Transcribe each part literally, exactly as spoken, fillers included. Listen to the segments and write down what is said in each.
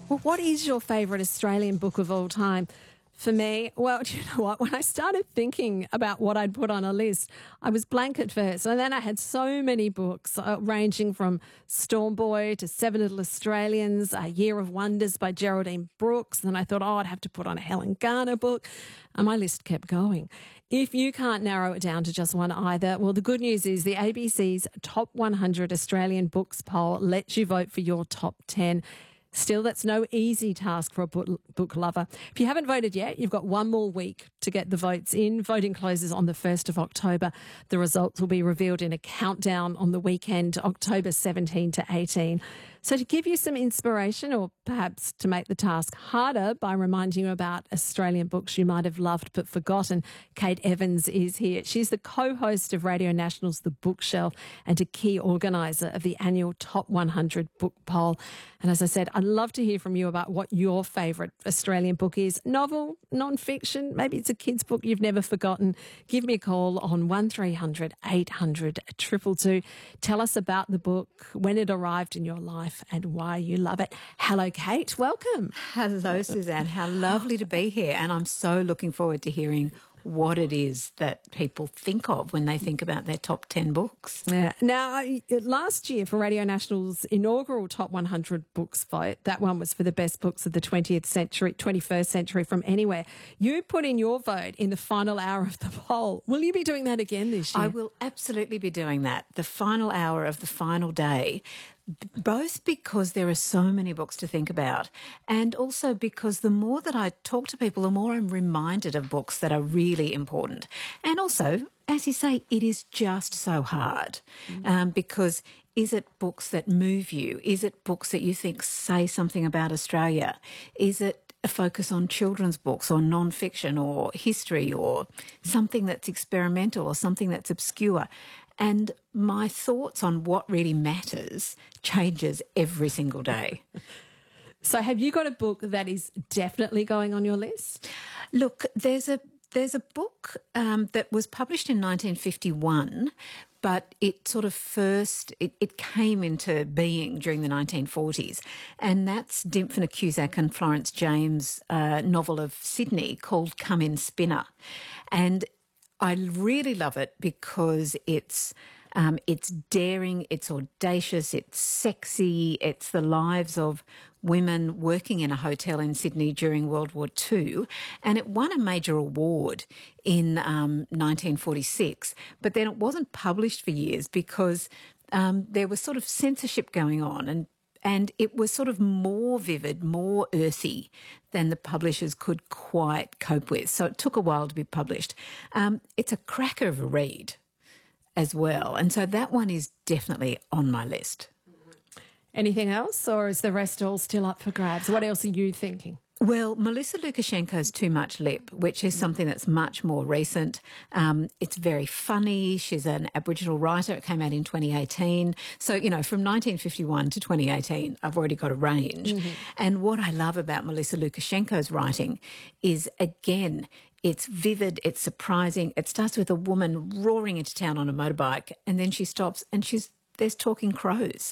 Well, what is your favourite Australian book of all time? For me, well, do you know what? When I started thinking about what I'd put on a list, I was blank at first. And then I had so many books uh, ranging from Storm Boy to Seven Little Australians, A Year of Wonders by Geraldine Brooks. And then I thought, oh, I'd have to put on a Helen Garner book. And my list kept going. If you can't narrow it down to just one either, well, the good news is the A B C's Top one hundred Australian Books poll lets you vote for your top ten. Still, that's no easy task for a book lover. If you haven't voted yet, you've got one more week to get the votes in. Voting closes on the first of October. The results will be revealed in a countdown on the weekend, October seventeenth to eighteenth. So to give you some inspiration, or perhaps to make the task harder by reminding you about Australian books you might have loved but forgotten, Kate Evans is here. She's the co-host of Radio National's The Bookshelf and a key organiser of the annual Top one hundred book poll. And as I said, I'd love to hear from you about what your favourite Australian book is. Novel, non-fiction, maybe it's a kid's book you've never forgotten. Give me a call on one three hundred eight hundred two two two. Tell us about the book, when it arrived in your life and why you love it. Hello, Kate. Welcome. Hello, Suzanne. How lovely to be here. And I'm so looking forward to hearing what it is that people think of when they think about their top ten books. Yeah. Now, last year for Radio National's inaugural Top one hundred Books vote, that one was for the best books of the twentieth century, twenty-first century from anywhere. You put in your vote in the final hour of the poll. Will you be doing that again this year? I will absolutely be doing that. The final hour of the final day. Both because there are so many books to think about, and also because the more that I talk to people, the more I'm reminded of books that are really important. And also, as you say, it is just so hard mm. um, because is it books that move you? Is it books that you think say something about Australia? Is it a focus on children's books or non-fiction or history or something that's experimental or something that's obscure? And my thoughts on what really matters changes every single day. So have you got a book that is definitely going on your list? Look, there's a there's a book um, that was published in nineteen fifty-one, but it sort of first, it, it came into being during the nineteen forties, and that's Dymphna Cusack and Florence James' uh, novel of Sydney called Come In Spinner. And I really love it because it's um, it's daring, it's audacious, it's sexy, it's the lives of women working in a hotel in Sydney during World War Two, and it won a major award in um, nineteen forty-six, but then it wasn't published for years because um, there was sort of censorship going on, and And it was sort of more vivid, more earthy than the publishers could quite cope with. So it took a while to be published. Um, it's a cracker of a read as well. And so that one is definitely on my list. Anything else, or is the rest all still up for grabs? What else are you thinking? Well, Melissa Lukashenko's Too Much Lip, which is something that's much more recent. Um, it's very funny. She's an Aboriginal writer. It came out in twenty eighteen. So, you know, from nineteen fifty-one to twenty eighteen, I've already got a range. Mm-hmm. And what I love about Melissa Lukashenko's writing is, again, it's vivid, it's surprising. It starts with a woman roaring into town on a motorbike, and then she stops and she's there's talking crows.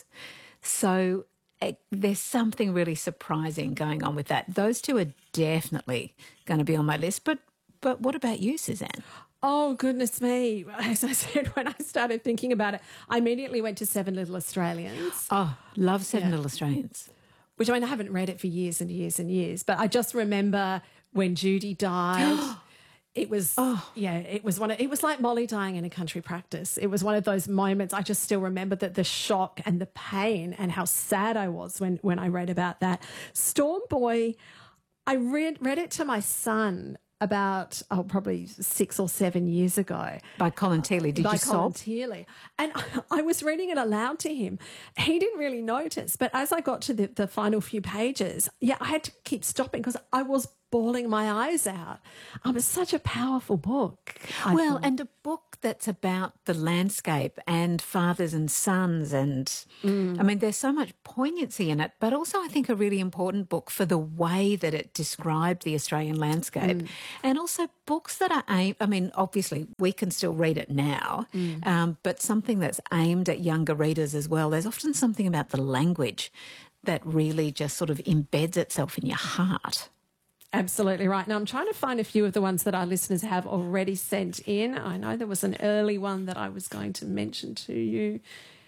So there's something really surprising going on with that. Those two are definitely going to be on my list. But but what about you, Suzanne? Oh, goodness me. As I said, when I started thinking about it, I immediately went to Seven Little Australians. Oh, love Seven yeah. Little Australians. Which, I mean, I haven't read it for years and years and years, but I just remember when Judy died. It was, oh. yeah, it was one of, it was like Molly dying in a country practice. It was one of those moments. I just still remember that the shock and the pain and how sad I was when, when I read about that. Storm Boy, I read, read it to my son about, oh, probably six or seven years ago. By Colin Teeley. Did By you Colin sob? Teeley. And I, I was reading it aloud to him. He didn't really notice. But as I got to the, the final few pages, yeah, I had to keep stopping because I was bawling my eyes out. Um, it's such a powerful book. I well, thought. and a book that's about the landscape and fathers and sons and, mm. I mean, there's so much poignancy in it, but also I think a really important book for the way that it described the Australian landscape. Mm. And also books that are aimed, I mean, obviously we can still read it now, mm. um, but something that's aimed at younger readers as well. There's often something about the language that really just sort of embeds itself in your heart. Absolutely right. Now, I'm trying to find a few of the ones that our listeners have already sent in. I know there was an early one that I was going to mention to you.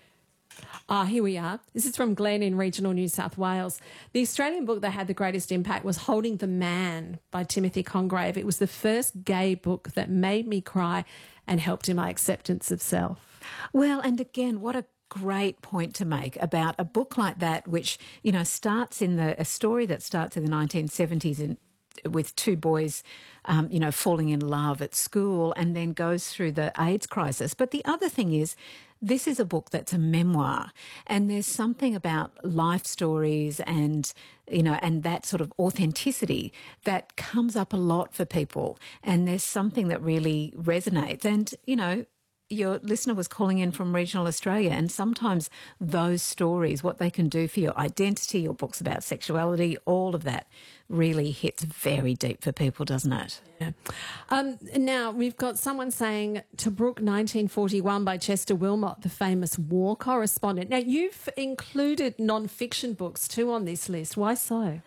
Ah, here we are. This is from Glenn in regional New South Wales. The Australian book that had the greatest impact was Holding the Man by Timothy Congreve. It was the first gay book that made me cry and helped in my acceptance of self. Well, and again, what a great point to make about a book like that, which, you know, starts in the, a story that starts in the nineteen seventies in, with two boys, um, you know, falling in love at school and then goes through the AIDS crisis. But the other thing is, this is a book that's a memoir, and there's something about life stories and, you know, and that sort of authenticity that comes up a lot for people. And there's something that really resonates. And, you know, your listener was calling in from regional Australia, and sometimes those stories, what they can do for your identity, your books about sexuality, all of that really hits very deep for people, doesn't it? Yeah. Um, now, we've got someone saying Tobruk nineteen forty-one by Chester Wilmot, the famous war correspondent. Now, you've included non-fiction books too on this list. Why so?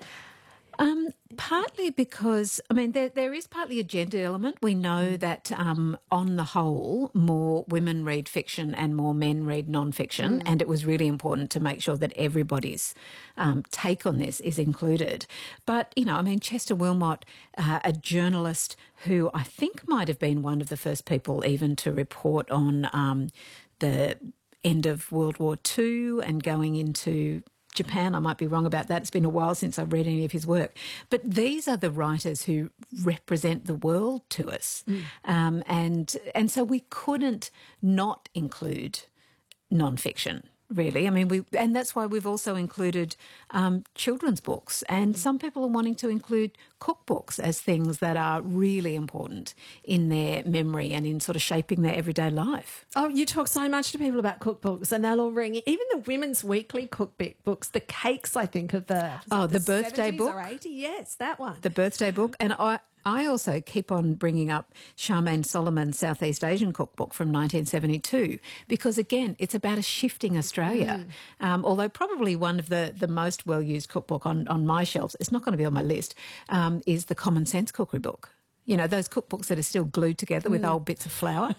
Um, partly because, I mean, there, there is partly a gender element. We know that um, on the whole, more women read fiction and more men read non-fiction, mm. and it was really important to make sure that everybody's um, take on this is included. But, you know, I mean, Chester Wilmot, uh, a journalist who I think might have been one of the first people even to report on um, the end of World War Two and going into Japan. I might be wrong about that. It's been a while since I've read any of his work. But these are the writers who represent the world to us. Mm. Um, and and so we couldn't not include non-fiction, really. I mean, we and that's why we've also included um, children's books. And some people are wanting to include cookbooks as things that are really important in their memory and in sort of shaping their everyday life. Oh, you talk so much to people about cookbooks, and they'll all ring. Even the Women's Weekly cookbook books, the cakes, I think, of the oh, the, the birthday book, or eighty, yes, that one, the birthday book, and I. I also keep on bringing up Charmaine Solomon's Southeast Asian cookbook from nineteen seventy-two because, again, it's about a shifting Australia. Mm. Um, although probably one of the, the most well-used cookbook on, on my shelves, it's not going to be on my list, um, is the Common Sense Cookery book. You know, those cookbooks that are still glued together mm. with old bits of flour.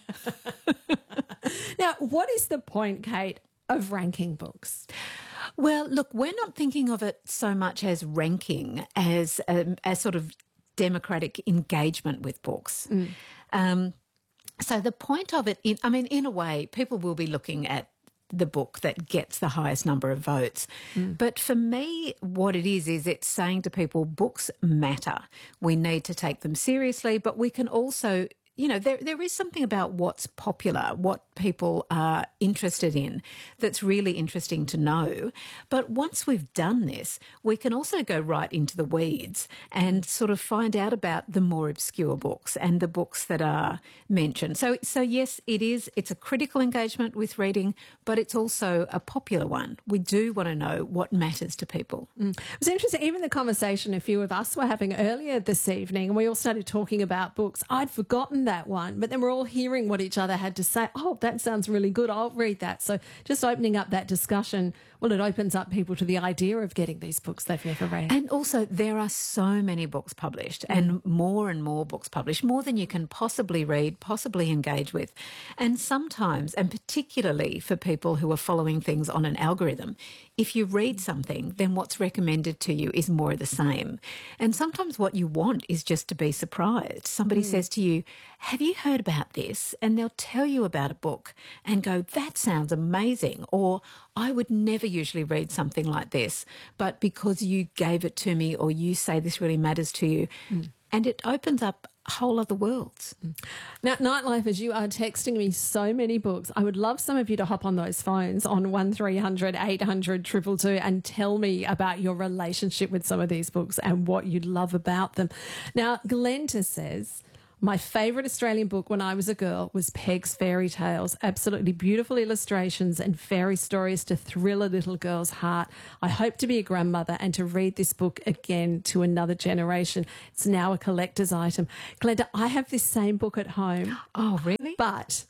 Now, what is the point, Kate, of ranking books? Well, look, we're not thinking of it so much as ranking as um, as sort of democratic engagement with books. Mm. Um, so the point of it, in, I mean, in a way, people will be looking at the book that gets the highest number of votes. Mm. But for me, what it is, is it's saying to people, books matter. We need to take them seriously, but we can also, you know, there there is something about what's popular, what people are interested in that's really interesting to know. But once we've done this, we can also go right into the weeds and sort of find out about the more obscure books and the books that are mentioned. So, so yes, it is. It's a critical engagement with reading, but it's also a popular one. We do want to know what matters to people. Mm. It was interesting, even the conversation a few of us were having earlier this evening, and we all started talking about books. I'd forgotten that one, but then we're all hearing what each other had to say. Oh, that sounds really good. I'll read that. So just opening up that discussion, well, it opens up people to the idea of getting these books they've never read. And also there are so many books published mm. and more and more books published, more than you can possibly read, possibly engage with. And sometimes, and particularly for people who are following things on an algorithm, if you read something, then what's recommended to you is more of the same. And sometimes what you want is just to be surprised. Somebody mm. says to you, have you heard about this? And they'll tell you about a book and go, that sounds amazing. Or I would never usually read something like this, but because you gave it to me or you say this really matters to you. Mm. And it opens up whole other worlds. Now, Nightlife, as you are texting me so many books, I would love some of you to hop on those phones on one three hundred eight hundred two two two and tell me about your relationship with some of these books and what you love about them. Now, Glenda says, my favourite Australian book when I was a girl was Peg's Fairy Tales. Absolutely beautiful illustrations and fairy stories to thrill a little girl's heart. I hope to be a grandmother and to read this book again to another generation. It's now a collector's item. Glenda, I have this same book at home. Oh, really? But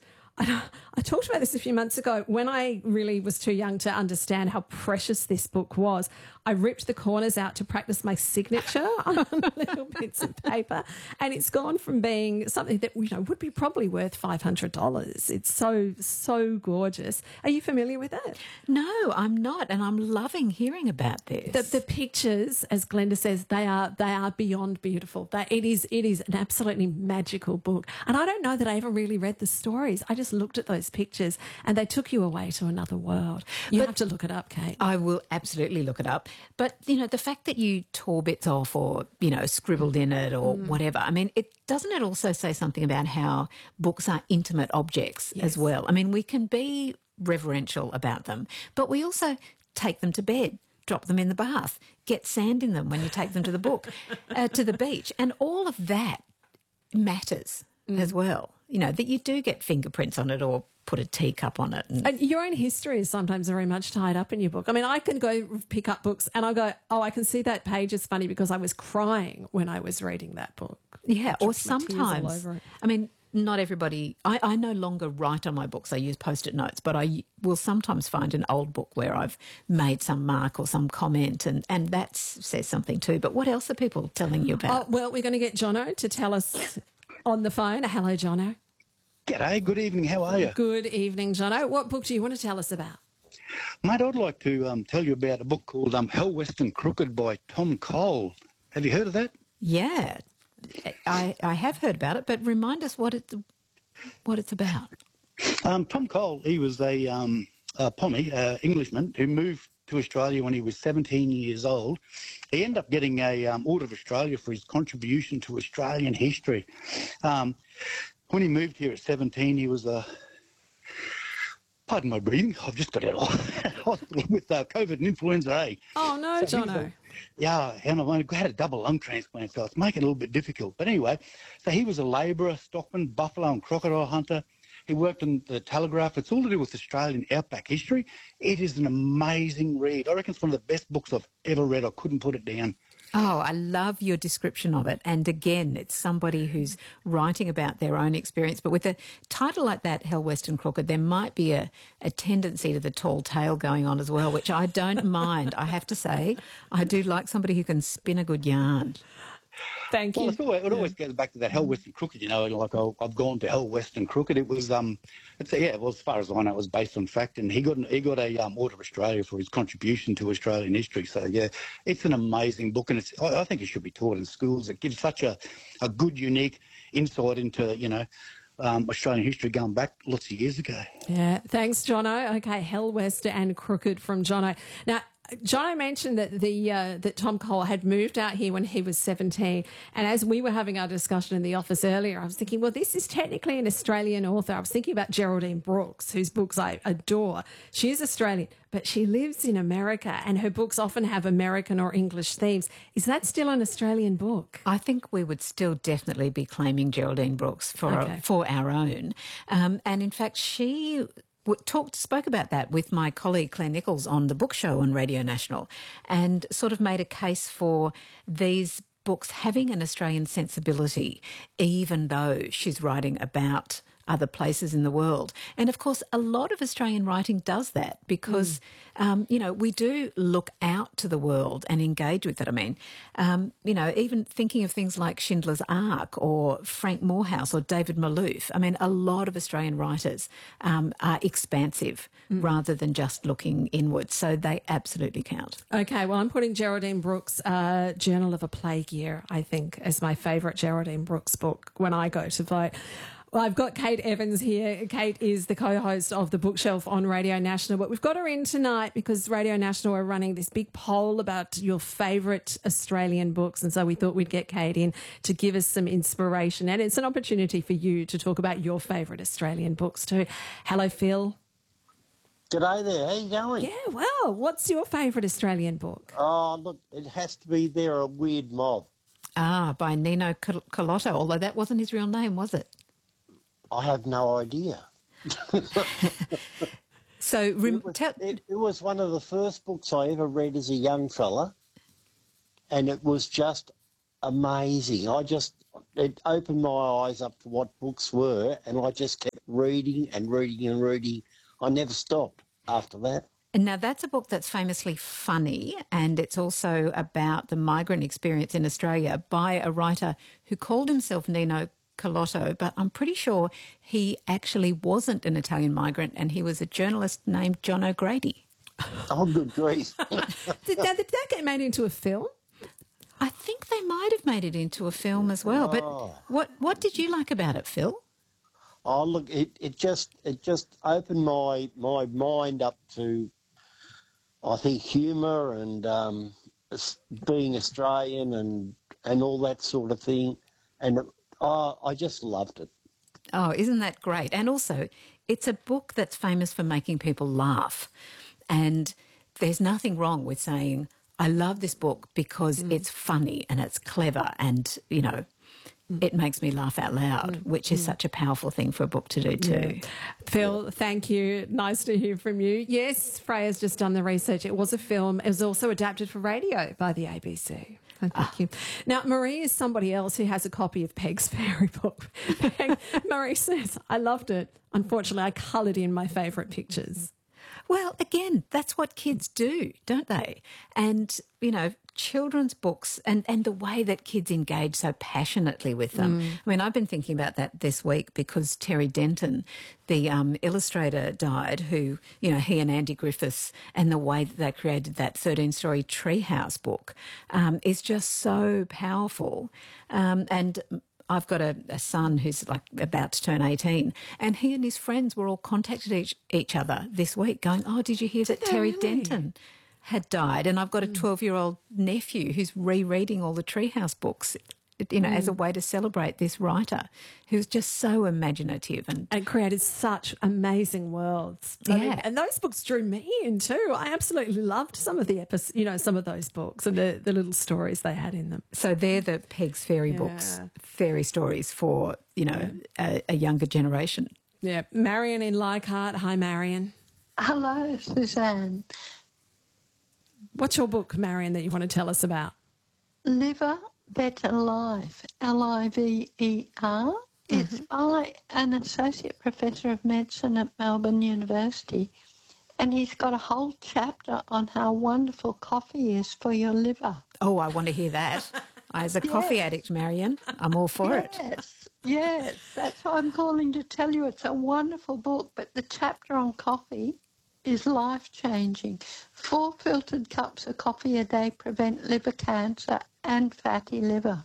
I talked about this a few months ago. When I really was too young to understand how precious this book was, I ripped the corners out to practice my signature on little bits of paper. And it's gone from being something that, you know, would be probably worth five hundred dollars. It's so, so gorgeous. Are you familiar with it? No, I'm not. And I'm loving hearing about this. The, the pictures, as Glenda says, they are they are beyond beautiful. They, it is it is an absolutely magical book. And I don't know that I ever really read the stories. I just looked at those pictures and they took you away to another world. You But have to look it up, Kate. I will absolutely look it up. But, you know, the fact that you tore bits off or, you know, scribbled in it or Mm. whatever, I mean, it doesn't it also say something about how books are intimate objects Yes. as well? I mean, we can be reverential about them, but we also take them to bed, drop them in the bath, get sand in them when you take them to the book, uh, to the beach. And all of that matters Mm. as well, you know, that you do get fingerprints on it or put a teacup on it. And, And your own history is sometimes very much tied up in your book. I mean, I can go pick up books and I go, oh, I can see that page is funny because I was crying when I was reading that book. yeah, or Dropped my tears all sometimes, over it. I mean, not everybody, I, I no longer write on my books. I use post-it notes, but I will sometimes find an old book where I've made some mark or some comment and, and that says something too. But what else are people telling you Oh, about? well, we're going to get Jono to tell us on the phone. Hello, Jono. G'day, good evening, how are you? Good evening, Jono. What book do you want to tell us about? Mate, I'd like to um, tell you about a book called um, Hell West and Crooked by Tom Cole. Have you heard of that? Yeah, I, I have heard about it, but remind us what it's, what it's about. Um, Tom Cole, he was a, um, a Pommy, uh, Englishman, who moved to Australia when he was seventeen years old. He ended up getting a um, Order of Australia for his contribution to Australian history. Um, when he moved here at seventeen, he was a... Pardon my breathing, I've just got out of hospital with uh, COVID and influenza A. Oh, no, So he was Jono. a- Yeah, and I had a double lung transplant, so it's making it a little bit difficult. But anyway, so he was a labourer, stockman, buffalo and crocodile hunter. He worked in the Telegraph. It's all to do with Australian outback history. It is an amazing read. I reckon it's one of the best books I've ever read. I couldn't put it down. Oh, I love your description of it. And again, it's somebody who's writing about their own experience. But with a title like that, Hell West and Crooked, there might be a, a tendency to the tall tale going on as well, which I don't mind. I have to say, I do like somebody who can spin a good yarn. Thank Well, you. it's always, it always goes back to that Hell West and Crooked, you know, like I- I've gone to Hell West and Crooked. It was, um, it's, yeah, well, as far as I know, it was based on fact. And he got an, he got a um, Order of Australia for his contribution to Australian history. So, yeah, it's an amazing book. And it's I, I think it should be taught in schools. It gives such a, a good, unique insight into, you know, um, Australian history going back lots of years ago. Yeah, thanks, Jono. Okay, Hell West and Crooked from Jono. Now, Jono mentioned that the uh, that Tom Cole had moved out here when he was seventeen, and as we were having our discussion in the office earlier, I was thinking, well, this is technically an Australian author. I was thinking about Geraldine Brooks, whose books I adore. She is Australian, but she lives in America, and her books often have American or English themes. Is that still an Australian book? I think we would still definitely be claiming Geraldine Brooks for Okay. for our own. Um, and in fact, she w- talked spoke about that with my colleague Claire Nichols on the book show on Radio National, and sort of made a case for these books having an Australian sensibility, even though she's writing about other places in the world. And of course, a lot of Australian writing does that because, mm. um, you know, we do look out to the world and engage with it. I mean, um, you know, even thinking of things like Schindler's Ark or Frank Morehouse or David Malouf. I mean, a lot of Australian writers um, are expansive mm. rather than just looking inwards. So they absolutely count. Okay, well, I'm putting Geraldine Brooks' uh, Journal of a Plague Year, I think, as my favourite Geraldine Brooks book when I go to vote. Well, I've got Kate Evans here. Kate is the co-host of The Bookshelf on Radio National, but we've got her in tonight because Radio National are running this big poll about your favourite Australian books, and so we thought we'd get Kate in to give us some inspiration, and it's an opportunity for you to talk about your favourite Australian books too. Hello, Phil. G'day there, how you going? Yeah, well, what's your favourite Australian book? Oh, look, it has to be They're a Weird Mob. Ah, by Nino Col- Colotto, although that wasn't his real name, was it? I have no idea. So rem- It was, tell- it, it was one of the first books I ever read as a young fella, and it was just amazing. I just, it opened my eyes up to what books were, and I just kept reading and reading and reading. I never stopped after that. And now that's a book that's famously funny, and it's also about the migrant experience in Australia by a writer who called himself Nino Colotto, but I'm pretty sure he actually wasn't an Italian migrant, and he was a journalist named John O'Grady. Oh, good grief. Did that, did that get made into a film? I think they might have made it into a film as well. But Oh. what what did you like about it, Phil? Oh, look, it, it just it just opened my my mind up to, I think, humour and um, s- being Australian and and all that sort of thing, and it, oh, I just loved it. Oh, isn't that great? And also, it's a book that's famous for making people laugh. And there's nothing wrong with saying, I love this book because mm. it's funny and it's clever and, you know, mm. it makes me laugh out loud, mm. which is mm. such a powerful thing for a book to do too. Yeah. Phil, thank you. Nice to hear from you. Yes, Freya's just done the research. It was a film. It was also adapted for radio by the A B C. Thank ah. you. Now, Marie is somebody else who has a copy of Peg's Fairy Book. Peg, Marie says, I loved it. Unfortunately, I coloured in my favourite pictures. Well, again, that's what kids do, don't they? And, you know, children's books and, and the way that kids engage so passionately with them. Mm. I mean, I've been thinking about that this week because Terry Denton, the um, illustrator, died, who, you know, he and Andy Griffiths and the way that they created that thirteen-story Treehouse book um, is just so powerful. Um, and I've got a, a son who's like about to turn eighteen, and he and his friends were all contacted each, each other this week going, oh, did you hear that Terry really? Denton had died? And I've got a twelve-year-old nephew who's rereading all the Treehouse books, you know, mm. as a way to celebrate this writer who's just so imaginative. And, and created such amazing worlds. I yeah. mean, and those books drew me in too. I absolutely loved some of the episodes, you know, some of those books and the, the little stories they had in them. So they're the Peg's Fairy Yeah. books, fairy stories for, you know, Yeah. a, a younger generation. Yeah. Marion in Leichhardt. Hi, Marion. Hello, Suzanne. What's your book, Marion, that you want to tell us about? Liver Better Life, L I V E R. It's by an associate professor of medicine at Melbourne University, and he's got a whole chapter on how wonderful coffee is for your liver. Oh, I want to hear that. As a Yes. coffee addict, Marion, I'm all for it. Yes, yes, that's why I'm calling to tell you it's a wonderful book, but the chapter on coffee is life-changing. Four filtered cups of coffee a day prevent liver cancer and fatty liver.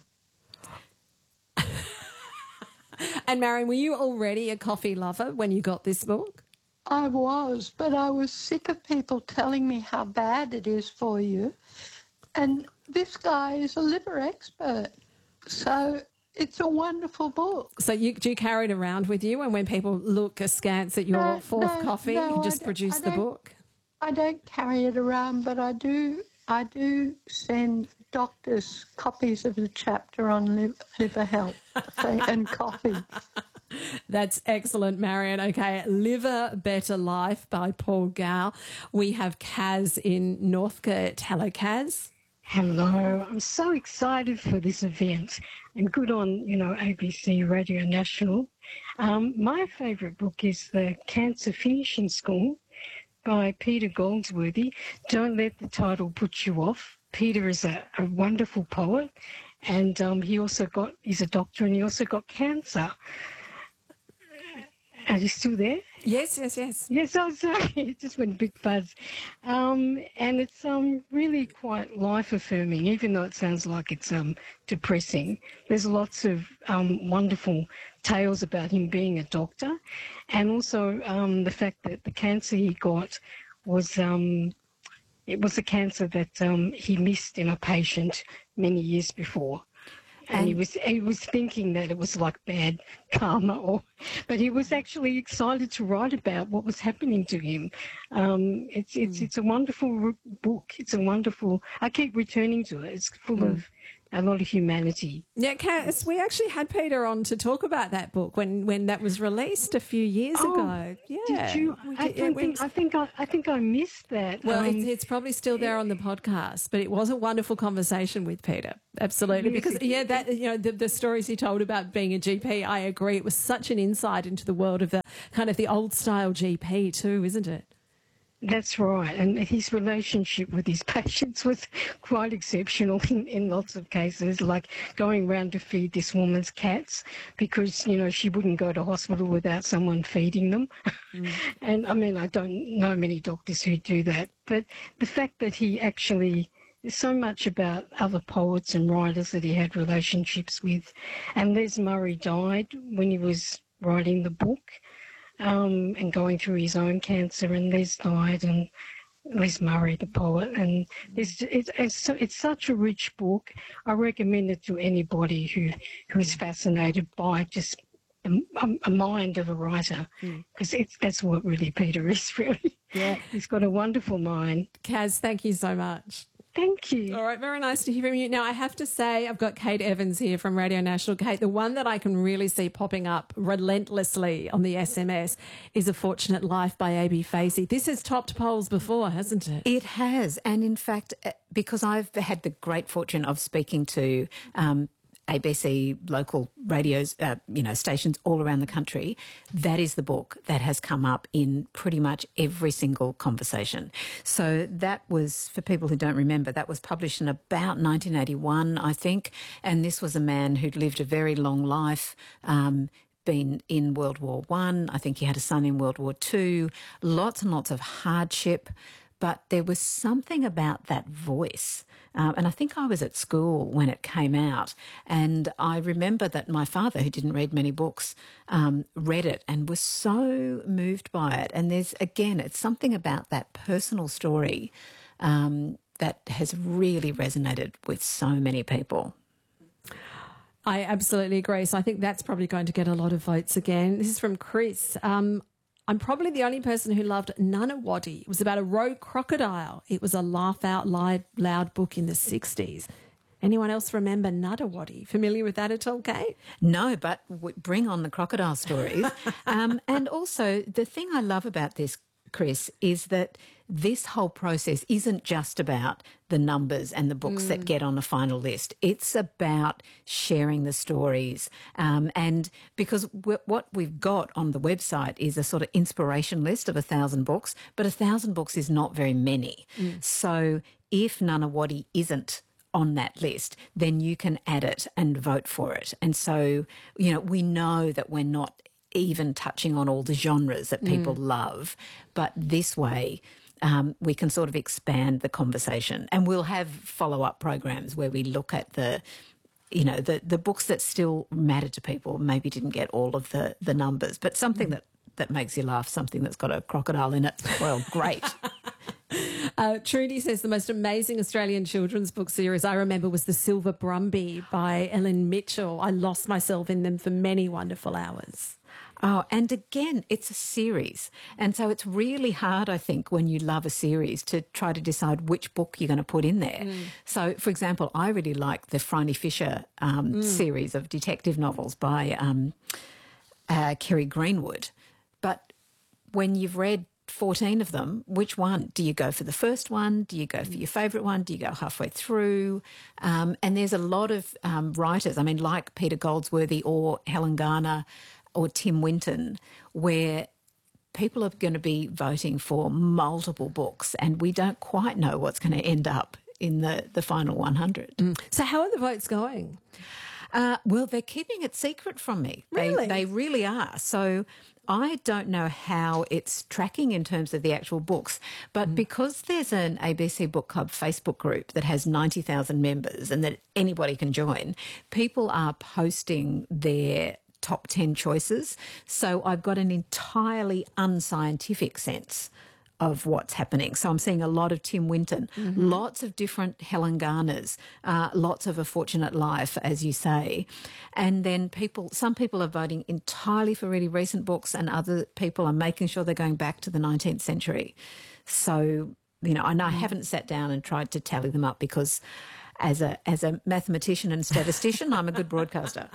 And Marion, were you already a coffee lover when you got this book? I was, but I was sick of people telling me how bad it is for you. And this guy is a liver expert. So it's a wonderful book. So you, do you carry it around with you, and when people look askance at your No, fourth no, coffee, no, you I just don't- produce I the don't- book? I don't carry it around, but I do I do send doctors copies of the chapter on liv- liver health and coffee. That's excellent, Marion. Okay, Liver Better Life by Paul Gow. We have Kaz in Northcote. Hello, Kaz. Hello, I'm so excited for this event and good on, you know, A B C Radio National. Um, my favourite book is The Cancer Finishing School by Peter Goldsworthy. Don't let the title put you off. Peter is a, a wonderful poet, and um, he also got, he's a doctor, and he also got cancer. Are you still there? Yes, yes, yes. Yes, I'm sorry. It just went a big buzz. Um, and it's um, really quite life-affirming, even though it sounds like it's um, depressing. There's lots of um, wonderful tales about him being a doctor, and also um, the fact that the cancer he got was um, it was a cancer that um, he missed in a patient many years before. And, and he was he was thinking that it was like bad karma, or, but he was actually excited to write about what was happening to him. Um, it's it's it's a wonderful book. It's a wonderful. I keep returning to it. It's full mm. of a lot of humanity. Yeah, Cass, we actually had Peter on to talk about that book when, when that was released a few years Oh, ago. Yeah, Did you? we I did- yeah, don't we- think. I think I. I think I missed that. Well, Um, it's, it's probably still there on the podcast, but it was a wonderful conversation with Peter. Absolutely. Yes, Because, it- yeah, that, you know, the, the stories he told about being a G P, I agree. It was such an insight into the world of the kind of the old style G P too, isn't it? That's right. And his relationship with his patients was quite exceptional in, in lots of cases, like going round to feed this woman's cats because, you know, she wouldn't go to hospital without someone feeding them. Mm. And I mean, I don't know many doctors who do that. But the fact that he actually, there's so much about other poets and writers that he had relationships with. And Les Murray died when he was writing the book. Um, and going through his own cancer, and Les died, and Les Murray, the poet, and it's it's it's, it's such a rich book. I recommend it to anybody who who is fascinated by just a, a mind of a writer, because mm. it's that's what really Peter is. Really, yeah, he's got a wonderful mind. Kaz, thank you so much. Thank you. All right, very nice to hear from you. Now, I have to say, I've got Kate Evans here from Radio National. Kate, the one that I can really see popping up relentlessly on the S M S is A Fortunate Life by A B Facey. This has topped polls before, hasn't it? It has. And in fact, because I've had the great fortune of speaking to um, A B C local radios, uh, you know, stations all around the country, that is the book that has come up in pretty much every single conversation. So that was, for people who don't remember, that was published in about nineteen eighty-one, I think, and this was a man who'd lived a very long life, um, been in World War One. I. I think he had a son in World War Two, lots and lots of hardship, but there was something about that voice. Um, and I think I was at school when it came out, and I remember that my father, who didn't read many books, um, read it and was so moved by it. And there's, again, it's something about that personal story um, that has really resonated with so many people. I absolutely agree. So I think that's probably going to get a lot of votes again. This is from Chris. Um, I'm probably the only person who loved Nunawaddy. It was about a rogue crocodile. It was a laugh out loud book in the sixties. Anyone else remember Nunawaddy? Familiar with that at all, Kate? No, but w- bring on the crocodile stories. um, and also, the thing I love about this, Chris, is that this whole process isn't just about the numbers and the books mm. that get on the final list. It's about sharing the stories. Um, and because w- what we've got on the website is a sort of inspiration list of a thousand books, but a thousand books is not very many. Mm. So if Nunawaddy isn't on that list, then you can add it and vote for it. And so, you know, we know that we're not even touching on all the genres that people mm. love, but this way um, we can sort of expand the conversation, and we'll have follow-up programs where we look at the, you know, the, the books that still matter to people, maybe didn't get all of the, the numbers, but something mm. that, that makes you laugh, something that's got a crocodile in it, well, great. Uh, Trudy says the most amazing Australian children's book series I remember was The Silver Brumby by Ellen Mitchell. I lost myself in them for many wonderful hours. Oh, and again, it's a series. And so it's really hard, I think, when you love a series to try to decide which book you're going to put in there. Mm. So, for example, I really like the Phryne Fisher um, mm. series of detective novels by um, uh, Kerry Greenwood. But when you've read fourteen of them, which one? Do you go for the first one? Do you go for your favourite one? Do you go halfway through? Um, and there's a lot of um, writers, I mean, like Peter Goldsworthy or Helen Garner or Tim Winton, where people are going to be voting for multiple books, and we don't quite know what's going to end up in the, the final one hundred. Mm. So how are the votes going? Uh, well, they're keeping it secret from me. Really? They, they really are. So I don't know how it's tracking in terms of the actual books, but mm. because there's an A B C Book Club Facebook group that has ninety thousand members and that anybody can join, people are posting their top ten choices. So I've got an entirely unscientific sense of what's happening. So I'm seeing a lot of Tim Winton, mm-hmm. lots of different Helen Garners, uh, lots of A Fortunate Life, as you say. And then people, some people are voting entirely for really recent books, and other people are making sure they're going back to the nineteenth century. So, you know, I know I haven't sat down and tried to tally them up because as a as a mathematician and statistician, I'm a good broadcaster.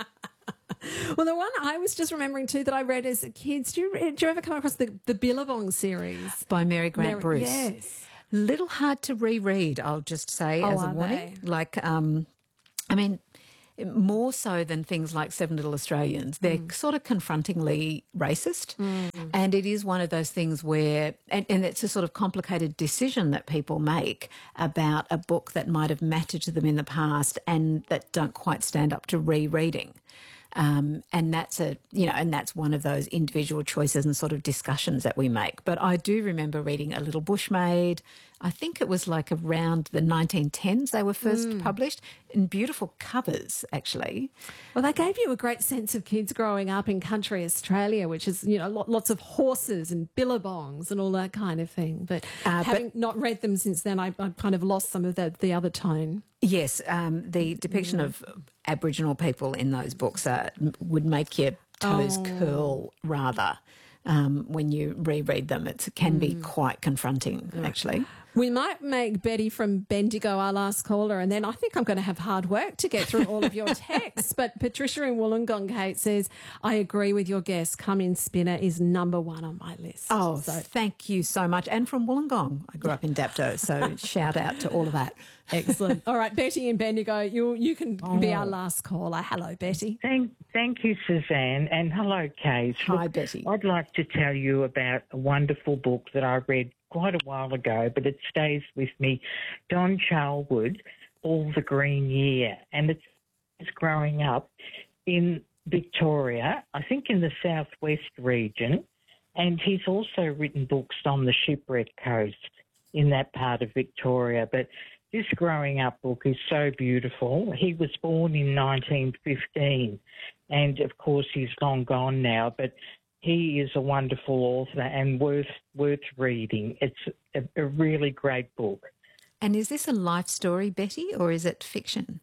Well, the one I was just remembering too that I read as kids, do you, do you ever come across the, the Billabong series? By Mary Grant Mary- Bruce. Yes. Little hard to reread, I'll just say, Oh, as a are warning. they? Like, um, I mean, more so than things like Seven Little Australians. They're Mm. sort of confrontingly racist. And it is one of those things where, and, and it's a sort of complicated decision that people make about a book that might have mattered to them in the past and that don't quite stand up to rereading. Um, and that's a, you know, and that's one of those individual choices and sort of discussions that we make. But I do remember reading A Little Bushmaid. I think it was like around the nineteen tens they were first Mm. published, in beautiful covers, actually. Well, they gave you a great sense of kids growing up in country Australia, which is, you know, lo- lots of horses and billabongs and all that kind of thing. But Uh, but- having not read them since then, I, I've kind of lost some of the, the other tone. Yes, um, the depiction Mm. of Aboriginal people in those books uh, would make your toes Oh. curl rather um, when you reread them. It can be Mm. quite confronting, actually. We might make Betty from Bendigo our last caller, and then I think I'm going to have hard work to get through all of your texts. But Patricia in Wollongong, Kate, says, I agree with your guest. Come In Spinner is number one on my list. Oh, So thank you so much. And from Wollongong. I grew up in Dapto, so shout out to all of that. excellent. All right, Betty in Bendigo, you you can be our last caller. Hello, Betty. Thank, thank you, Suzanne, and hello, Kate. Hi, Betty. I'd like to tell you about a wonderful book that I read quite a while ago, but it stays with me. Don Charlwood, All the Green Year, and it's, it's growing up in Victoria, I think in the southwest region, and he's also written books on the Shipwreck Coast in that part of Victoria, but this growing up book is so beautiful. He was born in nineteen fifteen, and of course he's long gone now, but he is a wonderful author and worth worth reading. It's a, a really great book. And is this a life story, Betty, or is it fiction?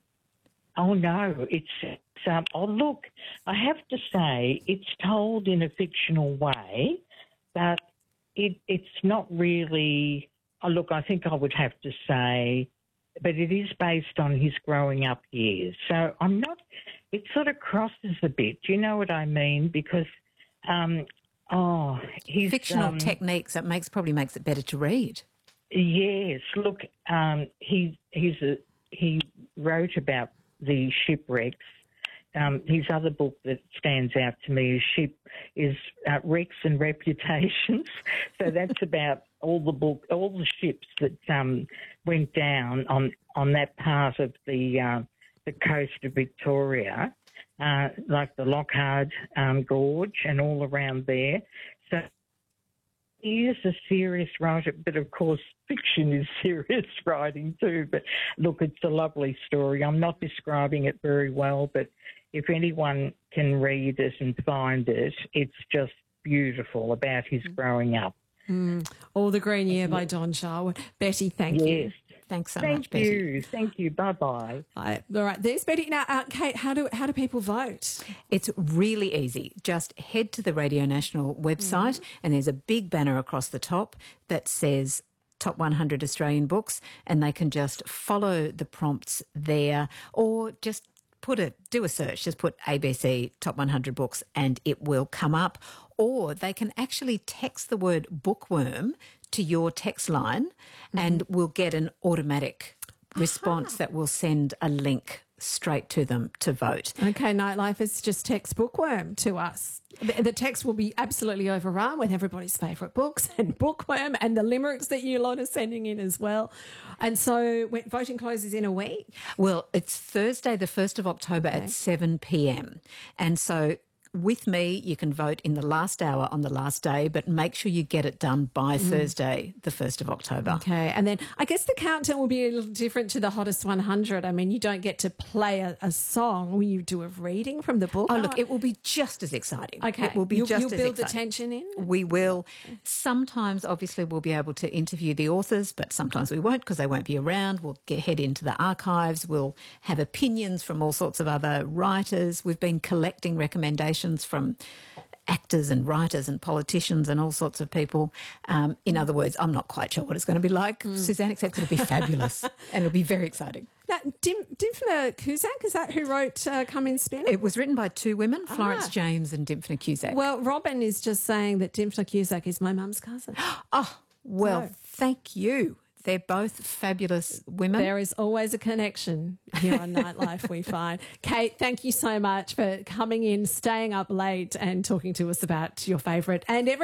Oh no, it's, it's um, oh look, I have to say it's told in a fictional way, but it it's not really. Oh, look, I think I would have to say, but it is based on his growing up years. So I'm not. It sort of crosses a bit. Do you know what I mean? Because um, oh, he's Fictional um, techniques, that makes probably makes it better to read. Yes, look, um, he he's a, he wrote about the shipwrecks. Um, his other book that stands out to me is Ship is uh, Wrecks and Reputations. So that's about all the book, all the ships that um, went down on on that part of the uh, the coast of Victoria, uh, like the Lockhart um, Gorge and all around there. So he is a serious writer, but of course fiction is serious writing too. But look, it's a lovely story. I'm not describing it very well, but if anyone can read it and find it, it's just beautiful about his growing up. Mm. All the Green Year by Don Charlwood. Betty, thank Yes. you. Thanks so Thank much, Betty. you. Thank you. Bye-bye. Right. All right, there's Betty. Now, uh, Kate, how do how do people vote? It's really easy. Just head to the Radio National website and there's a big banner across the top that says Top one hundred Australian Books, and they can just follow the prompts there or just put a do a search, just put A B C Top one hundred Books and it will come up. Or they can actually text the word bookworm to your text line and we'll get an automatic response that will send a link straight to them to vote. Okay, Nightlife is just text bookworm to us. The, the text will be absolutely overrun with everybody's favourite books and bookworm and the limericks that you lot are sending in as well. And so when voting closes in a week. Well, it's Thursday, the first of October Okay. at seven p.m. And so with me, you can vote in the last hour on the last day, but make sure you get it done by Thursday, the first of October. Okay, and then I guess the countdown will be a little different to the hottest one hundred. I mean, you don't get to play a, a song when you do a reading from the book. Oh, look, it will be just as exciting. Okay, It will be you'll, just you'll as build the exciting. tension in. We will. Sometimes, obviously, we'll be able to interview the authors, but sometimes we won't because they won't be around. We'll get head into the archives. We'll have opinions from all sorts of other writers. We've been collecting recommendations from actors and writers and politicians and all sorts of people. Um, in other words, I'm not quite sure what it's going to be like. Mm. Suzanne accepts it'll be fabulous and it'll be very exciting. Now, Dim- Dymphna Cusack, is that who wrote uh, Come In Spin? It was written by two women, Florence ah. James and Dymphna Cusack. Well, Robin is just saying that Dymphna Cusack is my mum's cousin. Oh, well, so. Thank you. They're both fabulous women. There is always a connection here on Nightlife, we find. Kate, thank you so much for coming in, staying up late and talking to us about your favourite and every